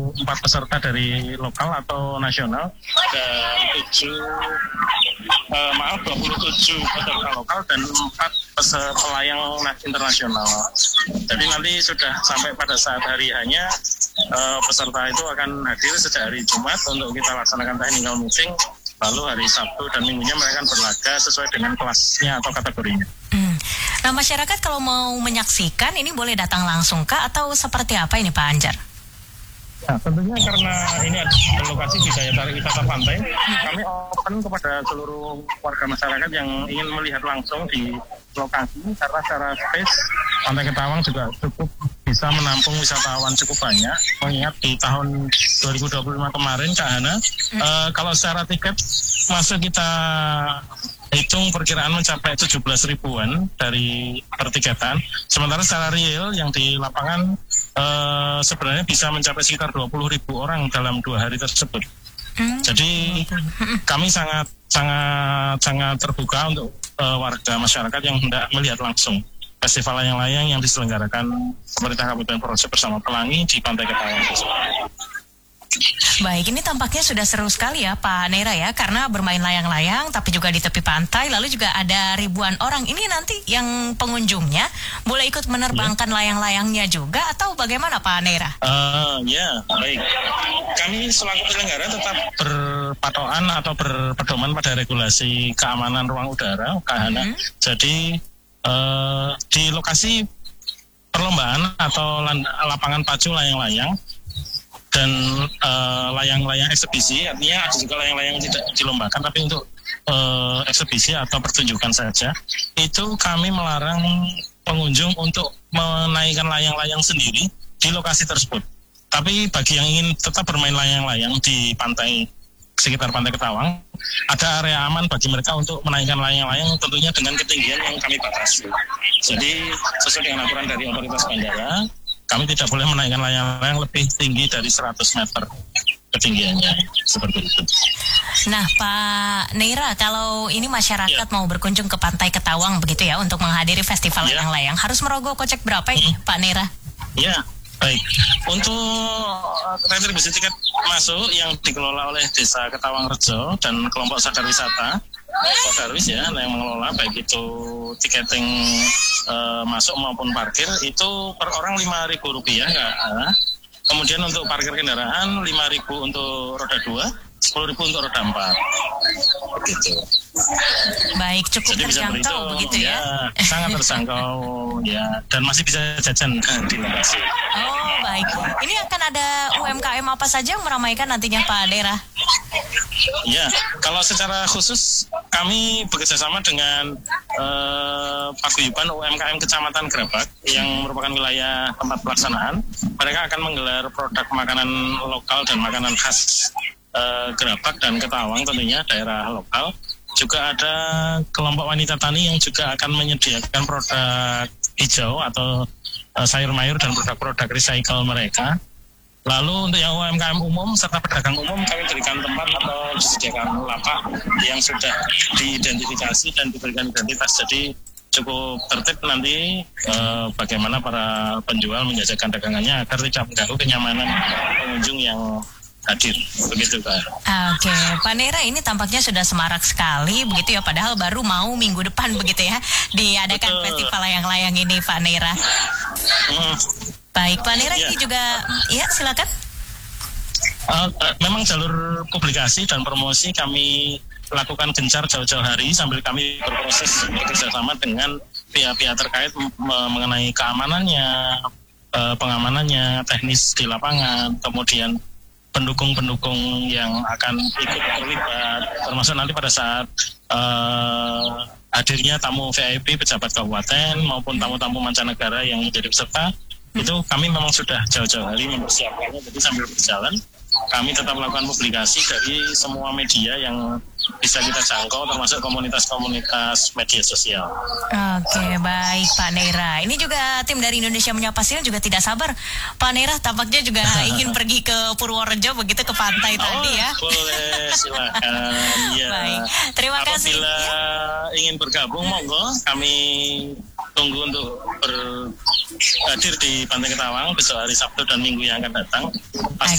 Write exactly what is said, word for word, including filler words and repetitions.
empat peserta dari lokal atau nasional dan tujuh uh, maaf dua puluh tujuh peserta lokal dan empat peserta pelayang internasional. Jadi nanti sudah sampai pada saat hari hanya uh, peserta itu akan hadir sejak hari Jumat untuk kita laksanakan technical meeting. Lalu hari Sabtu dan Minggunya mereka akan berlaga sesuai dengan kelasnya atau kategorinya. Hmm. Nah, masyarakat kalau mau menyaksikan ini boleh datang langsung kah atau seperti apa ini Pak Anjar? Ya, tentunya karena ini ada lokasi di daya tarik wisata pantai, kami open kepada seluruh warga masyarakat yang ingin melihat langsung di lokasi, karena secara space Pantai Ketawang juga cukup bisa menampung wisatawan cukup banyak. Mengingat di tahun dua ribu dua puluh lima kemarin Kak Hana, hmm. uh, kalau secara tiket masuk kita hitung perkiraan mencapai tujuh belas ribuan dari pertiketan. Sementara secara real yang di lapangan uh, sebenarnya bisa mencapai sekitar dua puluh ribu orang dalam dua hari tersebut. Hmm. Jadi kami sangat sangat sangat terbuka untuk uh, warga masyarakat yang hendak melihat langsung festival layang-layang yang diselenggarakan pemerintah Kabupaten Projo bersama Pelangi di Pantai Ketawang. Baik, ini tampaknya sudah seru sekali ya Pak Nera ya, karena bermain layang-layang tapi juga di tepi pantai, lalu juga ada ribuan orang. Ini nanti yang pengunjungnya boleh ikut menerbangkan ya. layang-layangnya juga atau bagaimana Pak Nera? Uh, ya, baik. Kami selaku penyelenggara tetap berpatokan atau berpedoman pada regulasi keamanan ruang udara, Kak Hana. Hmm. Jadi uh, di lokasi perlombaan atau lapangan pacu layang-layang dan uh, layang-layang eksebisi, artinya ada juga layang-layang yang tidak dilombakan tapi untuk uh, eksebisi atau pertunjukan saja, itu kami melarang pengunjung untuk menaikkan layang-layang sendiri di lokasi tersebut. Tapi bagi yang ingin tetap bermain layang-layang di pantai sekitar Pantai Ketawang, ada area aman bagi mereka untuk menaikkan layang-layang tentunya dengan ketinggian yang kami batasi. Jadi sesuai dengan aturan dari otoritas bandara, kami tidak boleh menaikkan layang-layang lebih tinggi dari seratus meter ketinggiannya, seperti itu. Nah Pak Nera, kalau ini masyarakat ya. mau berkunjung ke Pantai Ketawang begitu ya untuk menghadiri festival ya. layang-layang, harus merogoh kocek berapa ini hmm. Pak Nera? Ya, baik. Untuk retribusi tiket masuk yang dikelola oleh Desa Ketawang Rejo dan kelompok sadar wisata, Kodarwis ya, yang mengelola baik itu tiketing e, masuk maupun parkir itu per orang lima ribu rupiah Kak. Kemudian untuk parkir kendaraan lima ribu untuk roda dua, sepuluh ribu untuk roda empat. Begitu. Baik, cukup jadi terjangkau begitu ya. ya. Sangat terjangkau ya, dan masih bisa jajan di lokasi. Oh, baik. Ini akan ada U M K M apa saja yang meramaikan nantinya Pak Nera? Ya, kalau secara khusus kami bekerjasama dengan eh, Paguyuban U M K M Kecamatan Grabak yang merupakan wilayah tempat pelaksanaan. Mereka akan menggelar produk makanan lokal dan makanan khas eh, Grabak dan Ketawang, tentunya daerah lokal. Juga ada kelompok wanita tani yang juga akan menyediakan produk hijau atau uh, sayur mayur dan produk-produk recycle mereka. Lalu untuk yang U M K M umum serta pedagang umum kami berikan tempat atau disediakan lapak yang sudah diidentifikasi dan diberikan identitas. Jadi cukup tertib nanti uh, bagaimana para penjual menjajakan dagangannya agar tidak mengganggu kenyamanan pengunjung yang hadir, begitu Pak. Oke, Pak Nera, ini tampaknya sudah semarak sekali begitu ya, padahal baru mau minggu depan begitu ya diadakan Betul. festival layang-layang ini Pak Nera. Hmm. Baik, Pak Nera ya. Ini juga, ya silakan. Uh, uh, memang jalur publikasi dan promosi kami lakukan gencar jauh-jauh hari sambil kami berproses bekerjasama dengan pihak-pihak terkait m- mengenai keamanannya, uh, pengamanannya, teknis di lapangan, kemudian pendukung-pendukung yang akan ikut terlibat, termasuk nanti pada saat uh, hadirnya tamu V I P pejabat kabupaten maupun tamu-tamu mancanegara yang menjadi peserta, hmm. itu kami memang sudah jauh-jauh hari mempersiapkannya. Jadi sambil berjalan kami tetap melakukan publikasi dari semua media yang bisa kita jangkau, termasuk komunitas-komunitas media sosial. Oke, baik Pak Nera. Ini juga tim dari Indonesia Menyapa Sil juga tidak sabar. Pak Nera tampaknya juga ingin pergi ke Purworejo begitu, ke pantai oh, tadi ya. Boleh, silakan. Ya. Baik, terima Apabila kasih. Apabila ya. ingin bergabung, monggo kami tunggu untuk ber hadir di Pantai Ketawang besok hari Sabtu dan Minggu yang akan datang.